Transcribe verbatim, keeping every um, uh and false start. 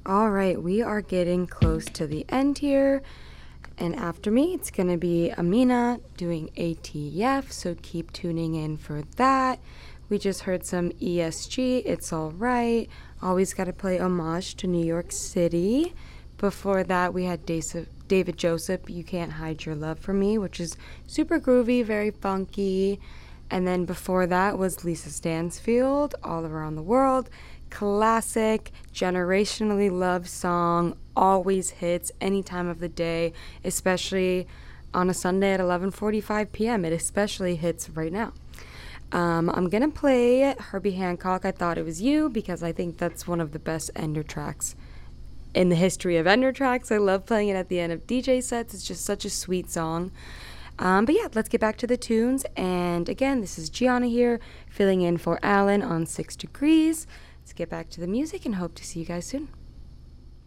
All right, we are getting close to the end here. And after me, it's going to be Amina doing A T F, so keep tuning in for that. We just heard some E S G, It's Alright. Always got to play homage to New York City. Before that, we had David Joseph, You Can't Hide Your Love From Me, which is super groovy, very funky. And then before that was Lisa Stansfield, All Around the World. Classic, generationally loved song, always hits any time of the day, especially on a Sunday at eleven forty-five p.m. It especially hits right now. Um, I'm going to play Herbie Hancock, I Thought It Was You, because I think that's one of the best Ender tracks in the history of Ender tracks. I love playing it at the end of D J sets. It's just such a sweet song. Um, but yeah, let's get back to the tunes. And again, this is Gianna here, filling in for Alan on Six Degrees. Let's get back to the music and hope to see you guys soon.